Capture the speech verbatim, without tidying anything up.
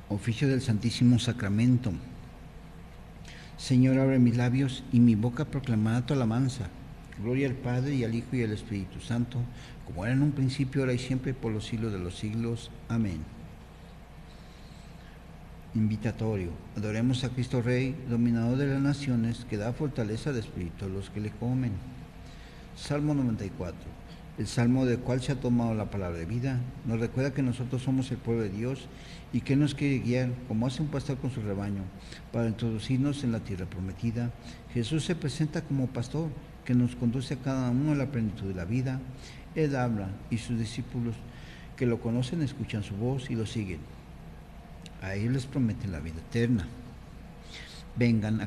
Oficio del Santísimo Sacramento. Señor, abre mis labios y mi boca proclamará tu alabanza. Gloria al Padre, y al Hijo, y al Espíritu Santo, como era en un principio, ahora y siempre, por los siglos de los siglos. Amén. Invitatorio. Adoremos a Cristo Rey, dominador de las naciones, que da fortaleza de espíritu a los que le comen. Salmo noventa y cuatro. El salmo del cual se ha tomado la palabra de vida nos recuerda que nosotros somos el pueblo de Dios y que Él nos quiere guiar, como hace un pastor con su rebaño, para introducirnos en la tierra prometida. Jesús se presenta como pastor que nos conduce a cada uno a la plenitud de la vida. Él habla y sus discípulos que lo conocen escuchan su voz y lo siguen. A ellos les promete la vida eterna. Vengan a